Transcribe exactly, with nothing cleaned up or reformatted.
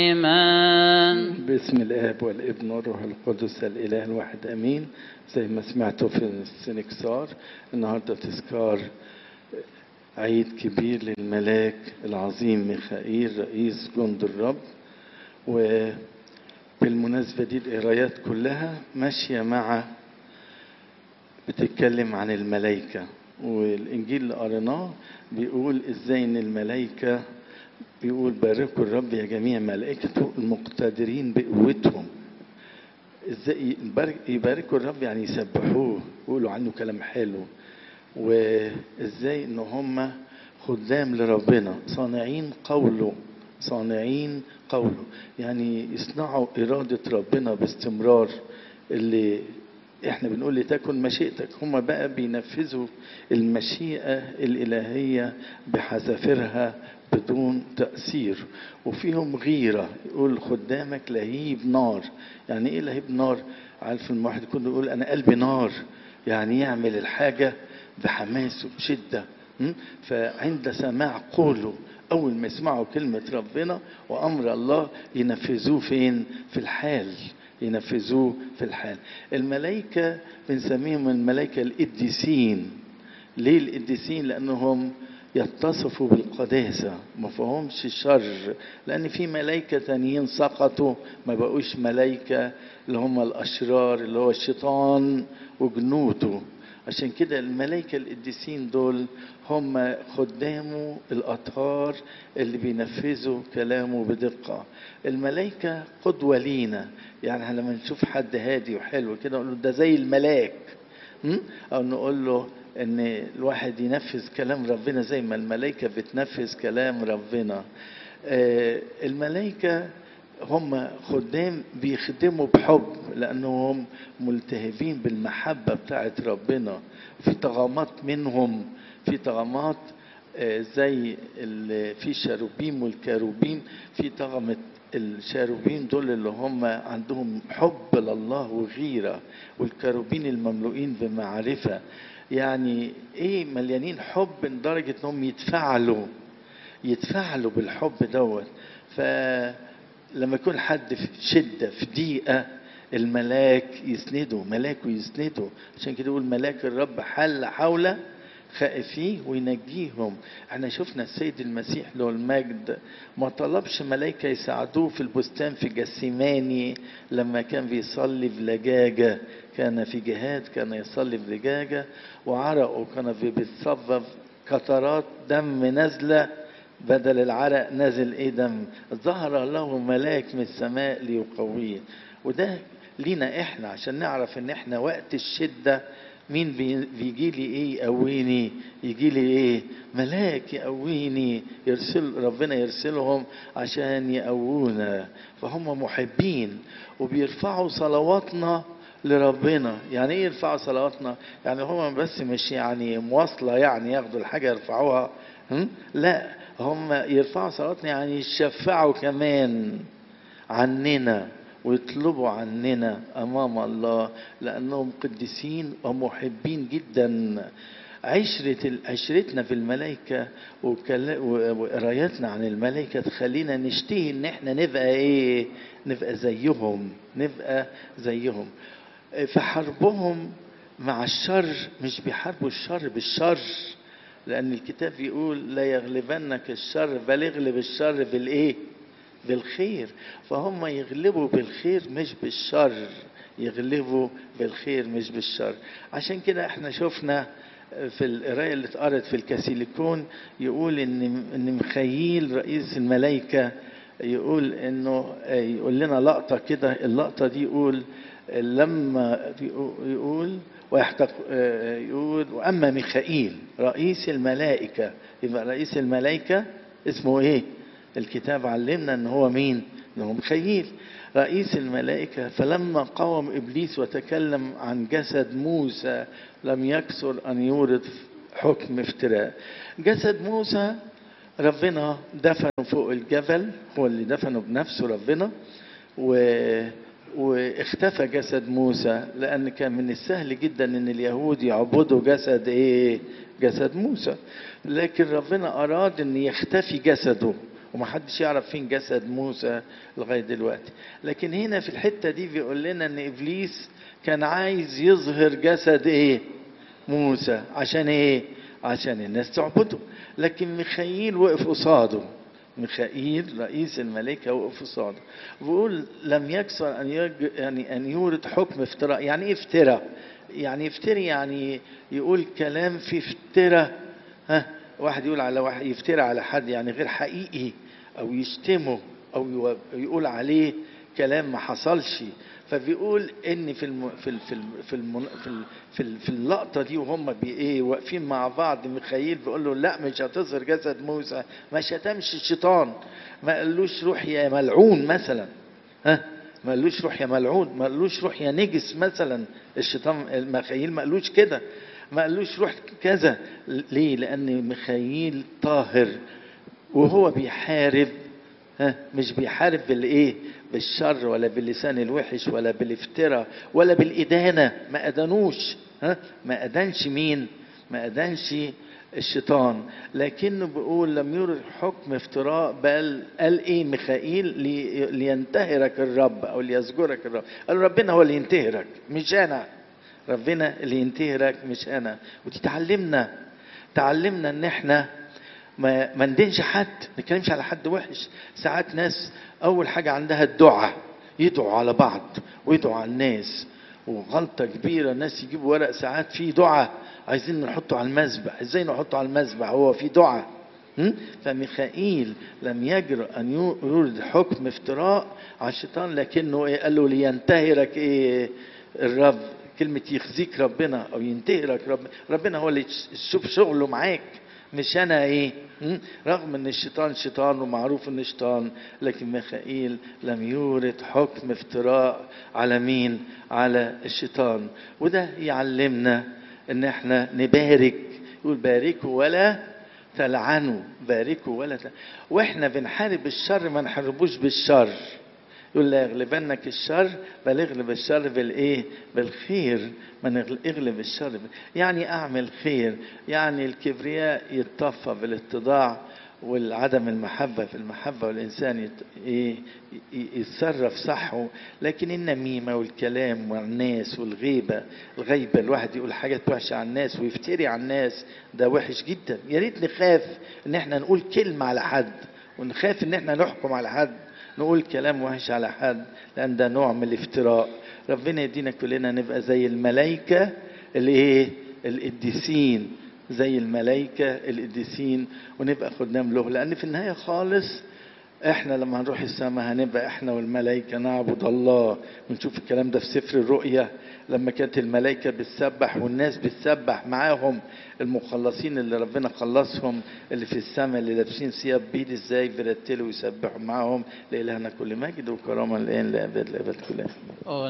إيمان. باسم الآب والابن والروح القدس الإله الواحد أمين. زي ما سمعتوا في السنكسار، النهاردة تذكار عيد كبير للملاك العظيم ميخائيل رئيس جند الرب. وبالمناسبة دي القرايات كلها ماشية مع بتتكلم عن الملائكة، والإنجيل اللي قريناه بيقول إزاي إن الملائكة بيقول باركوا الرب يا جميع ملائكته المقتدرين بقوتهم. ازاي يباركوا الرب؟ يعني يسبحوه، يقولوا عنه كلام حلو. وازاي ان هم خدام لربنا، صانعين قوله، صانعين قوله يعني يصنعوا إرادة ربنا باستمرار. اللي احنا بنقول لتكن مشيئتك، هم بقى بينفذوا المشيئة الإلهية بحذافيرها بدون تأثير. وفيهم غيرة، يقول خدامك لهيب نار. يعني ايه لهيب نار؟ عارف لما واحد يكون يقول انا قلبي نار، يعني يعمل الحاجة بحماس وبشدة. فعند سماع قوله، اول ما يسمعوا كلمة ربنا وامر الله ينفذوه فين؟ في الحال، ينفذوه في الحال. الملائكة بنسميهم الملائكة القديسين. ليه القديسين؟ لأنهم يتصفوا بالقداسة، ما فيهمش شر. لأن في ملائكة تانيين سقطوا، ما بقوش ملائكة، اللي هم الأشرار اللي هو الشيطان وجنوده. عشان كده الملائكة القديسين دول هم خدامه الأطهار اللي بينفذوا كلامه بدقة. الملائكة قدوة لينا، يعني لما نشوف حد هادي وحلو كده نقول له ده زي الملاك، أو نقول له ان الواحد ينفذ كلام ربنا زي ما الملائكة بتنفذ كلام ربنا. الملائكة هم خدام بيخدموا بحب، لأنهم ملتهبين بالمحبة بتاعت ربنا. في طغمات منهم، في طغمات زي في الشاروبيم والكاروبيم. في طغمة الشاروبين دول اللي هم عندهم حب لله وغيرة، والكاروبين المملوئين بمعرفة. يعني ايه؟ مليانين حب لدرجة انهم يتفاعلوا يتفاعلوا بالحب دوت. فلما يكون حد في شدة في ضيقة، الملاك يسنده، ملاكه يسنده. عشان كده يقول ملاك الرب حل حول خائفيه وينجيهم. احنا شفنا السيد المسيح له المجد ما طلبش ملائكة يساعدوه في البستان في جسيماني لما كان بيصلي بلجاجة. كان في جهاد، كان يصلي بلجاجة وعرقه كان بيتصبب قطرات دم نازلة، بدل العرق نازل ايه؟ دم. ظهر له ملاك من السماء ليقويه. وده لينا احنا عشان نعرف ان احنا وقت الشدة مين بيجي لي ايه يقويني؟ يجي لي ايه؟ ملاك يقويني. يرسل ربنا، يرسلهم عشان يقوونا. فهم محبين وبيرفعوا صلواتنا لربنا. يعني ايه يرفعوا صلواتنا؟ يعني هم بس مش يعني مواصلة، يعني ياخدوا الحاجة يرفعوها، لا، هم يرفعوا صلواتنا يعني يشفعوا كمان عننا ويطلبوا عننا أمام الله، لأنهم قديسين ومحبين جدا. عشرة عشرتنا في الملائكة وقراياتنا عن الملائكة تخلينا نشتهي ان احنا نبقى ايه؟ نبقى زيهم، نبقى زيهم. في حربهم مع الشر مش بيحاربوا الشر بالشر، لأن الكتاب يقول لا يغلبنك الشر بل يغلب الشر بالإيه؟ بالخير. فهم يغلبوا بالخير مش بالشر، يغلبوا بالخير مش بالشر. عشان كده احنا شفنا في القرايه اللي اتقرت في الكاسيليكون يقول ان ان ميخائيل رئيس الملائكه يقول انه يقول لنا لقطه كده. اللقطه دي يقول لما يقول ويحتق يقول واما ميخائيل رئيس الملائكه. يبقى رئيس الملائكه اسمه ايه؟ الكتاب علمنا ان هو مين؟ انه ميخائيل رئيس الملائكة. فلما قاوم إبليس وتكلم عن جسد موسى لم يكسر أن يورد حكم افتراء. جسد موسى ربنا دفنه فوق الجبل، هو اللي دفنه بنفسه ربنا، و واختفى جسد موسى لأن كان من السهل جدا أن اليهود يعبدوا جسد إيه؟ جسد موسى. لكن ربنا أراد أن يختفي جسده ومحدش يعرف فين جسد موسى لغاية دلوقتي. لكن هنا في الحتة دي بيقول لنا ان ابليس كان عايز يظهر جسد ايه؟ موسى. عشان ايه؟ عشان الناس تعبده. لكن ميخائيل وقف قصاده. ميخائيل رئيس الملائكة وقف قصاده. بيقول لم يكسر ان يج... يعني ان يورد حكم افتراء. يعني ايه افتراء؟ يعني يفتري يعني يقول كلام في افتراء. ها، واحد يقول على واحد، يفتري على حد يعني غير حقيقي، او يشتمه، او يقول عليه كلام ما حصلش. فبيقول ان في الم... في ال... في ال... في الم... في ال... في, ال... في اللقطه دي وهم بي ايه واقفين مع بعض، ميخائيل بيقول له لا مش هتظهر جسد موسى. ما شتمش الشيطان، ما قالوش روح يا ملعون مثلا. ها، ما قالوش روح يا ملعون، ما قالوش روح يا نجس مثلا. الشيطان ميخائيل ما قالوش كده، ما قالوش روح كذا. ليه؟ لان ميخائيل طاهر وهو بيحارب. ها، مش بيحارب بالايه؟ بالشر ولا باللسان الوحش ولا بالافتراء ولا بالإدانة. ما أدانوش. ها، ما أدانش مين؟ ما أدانش الشيطان. لكنه بيقول لم يرد حكم افتراء، بل قال ايه ميخائيل؟ لي لينتهرك الرب او ليزجرك الرب. قال ربنا هو اللي ينتهرك مش انا. ربنا اللي ينتهرك مش انا. ودي تعلمنا تعلمنا ان احنا ما ما ندينش حد، ما نتكلمش على حد وحش. ساعات ناس اول حاجه عندها الدعاء، يدعوا على بعض ويدعوا على الناس. وغلطه كبيره، الناس يجيبوا ورق ساعات فيه دعاء عايزين نحطه على المذبح. ازاي نحطه على المذبح هو في دعاء؟ فميخائيل لم يجرؤ ان يورد حكم افتراء على الشيطان، لكنه ايه؟ قال له لينتهرك ايه الرب. كلمه يخزيك ربنا او ينتهرك ربنا. ربنا هو اللي يشوف شغله معاك مش انا ايه. رغم ان الشيطان شيطان ومعروف انه شيطان، لكن ميخائيل لم يورد حكم افتراء على مين؟ على الشيطان. وده يعلمنا ان احنا نبارك. يقول باركوا ولا تلعنوا، باركوا ولا تلعنوا. واحنا بنحارب الشر ما نحاربوش بالشر. يقول لا يغلبنك الشر بل اغلب الشر بالايه؟ بالخير. ما نغلب الشر ب... يعني اعمل خير. يعني الكبرياء يتطفى بالاتضاع، والعدم المحبة في المحبة، والإنسان يت... إيه؟ يتصرف صح. لكن النميمة والكلام والناس والغيبة، الغيبة الواحد يقول حاجات وحشة عن الناس ويفتري عن الناس، ده وحش جدا. يا ريت نخاف ان احنا نقول كلمة على حد، ونخاف ان احنا نحكم على حد، نقول كلام وحش على حد، لأن ده نوع من الافتراء. ربنا يدينا كلنا نبقى زي الملائكة الايه؟ القديسين، زي الملائكة القديسين، ونبقى خدام له. لأن في النهاية خالص احنا لما هنروح السماء هنبقى احنا والملائكة نعبد الله. ونشوف الكلام ده في سفر الرؤيا لما كانت الملائكة بتسبح والناس بتسبح معاهم، المخلصين اللي ربنا خلصهم اللي في السماء اللي لابسين ثياب بيض ازاي بيرتلوا ويسبحوا معاهم. لإلهنا كل مجد وكرامة الآن لأبد الأبد كلها.